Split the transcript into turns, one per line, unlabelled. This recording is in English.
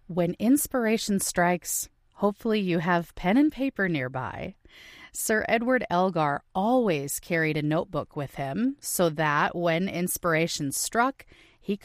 When inspiration strikes, hopefully you have pen and paper nearby. Sir Edward Elgar always carried a notebook with him so that when inspiration struck,